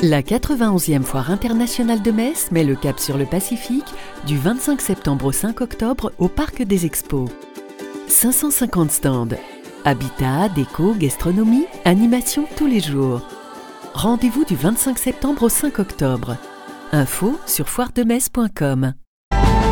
La 91e Foire internationale de Metz met le cap sur le Pacifique du 25 septembre au 5 octobre au Parc des Expos. 550 stands. Habitat, déco, gastronomie, animation tous les jours. Rendez-vous du 25 septembre au 5 octobre. Info sur foiredemetz.com.